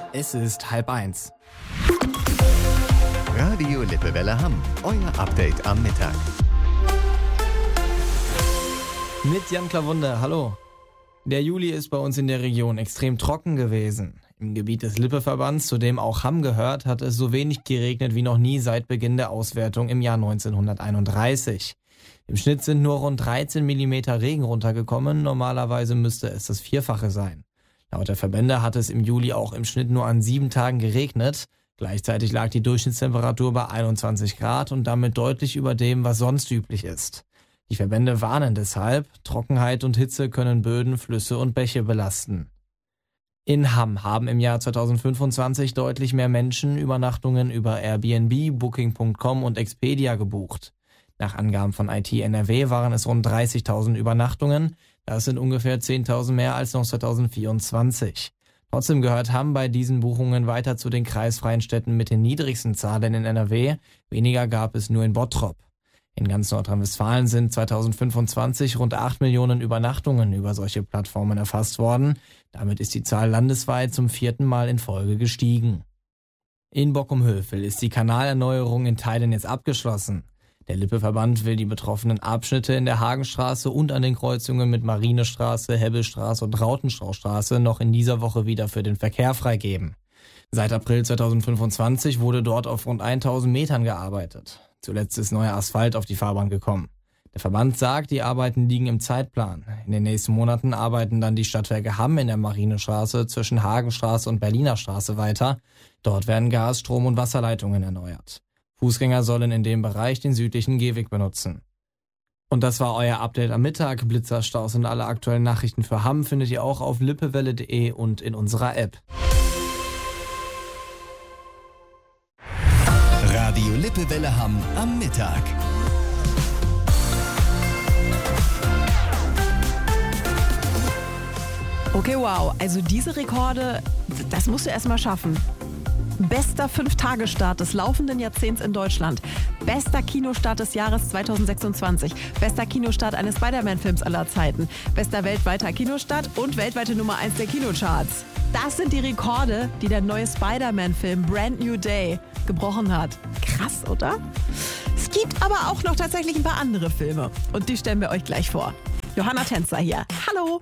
Es ist 12:30. Radio Lippewelle Hamm, euer Update am Mittag. Mit Jan Klawunde, hallo. Der Juli ist bei uns in der Region extrem trocken gewesen. Im Gebiet des Lippe-Verbands, zu dem auch Hamm gehört, hat es so wenig geregnet wie noch nie seit Beginn der Auswertung im Jahr 1931. Im Schnitt sind nur rund 13 mm Regen runtergekommen, normalerweise müsste es das Vierfache sein. Laut der Verbände hat es im Juli auch im Schnitt nur an 7 Tagen geregnet. Gleichzeitig lag die Durchschnittstemperatur bei 21 Grad und damit deutlich über dem, was sonst üblich ist. Die Verbände warnen deshalb, Trockenheit und Hitze können Böden, Flüsse und Bäche belasten. In Hamm haben im Jahr 2025 deutlich mehr Menschen Übernachtungen über Airbnb, Booking.com und Expedia gebucht. Nach Angaben von IT NRW waren es rund 30.000 Übernachtungen. Das sind ungefähr 10.000 mehr als noch 2024. Trotzdem gehört Hamm bei diesen Buchungen weiter zu den kreisfreien Städten mit den niedrigsten Zahlen in NRW. Weniger gab es nur in Bottrop. In ganz Nordrhein-Westfalen sind 2025 rund 8 Millionen Übernachtungen über solche Plattformen erfasst worden. Damit ist die Zahl landesweit zum 4. Mal in Folge gestiegen. In Bockum-Hövel ist die Kanalerneuerung in Teilen jetzt abgeschlossen. Der Lippe-Verband will die betroffenen Abschnitte in der Hagenstraße und an den Kreuzungen mit Marinestraße, Hebbelstraße und Rautenstrauchstraße noch in dieser Woche wieder für den Verkehr freigeben. Seit April 2025 wurde dort auf rund 1000 Metern gearbeitet. Zuletzt ist neuer Asphalt auf die Fahrbahn gekommen. Der Verband sagt, die Arbeiten liegen im Zeitplan. In den nächsten Monaten arbeiten dann die Stadtwerke Hamm in der Marinestraße zwischen Hagenstraße und Berliner Straße weiter. Dort werden Gas-, Strom- und Wasserleitungen erneuert. Fußgänger sollen in dem Bereich den südlichen Gehweg benutzen. Und das war euer Update am Mittag. Blitzer, Staus und alle aktuellen Nachrichten für Hamm findet ihr auch auf lippewelle.de und in unserer App. Radio Lippewelle Hamm am Mittag. Okay, wow. Also diese Rekorde, das musst du erstmal schaffen. Bester 5-Tage-Start des laufenden Jahrzehnts in Deutschland. Bester Kinostart des Jahres 2026. Bester Kinostart eines Spider-Man-Films aller Zeiten. Bester weltweiter Kinostart und weltweite Nummer 1 der Kinocharts. Das sind die Rekorde, die der neue Spider-Man-Film Brand New Day gebrochen hat. Krass, oder? Es gibt aber auch noch tatsächlich ein paar andere Filme. Und die stellen wir euch gleich vor. Johanna Tänzer hier. Hallo!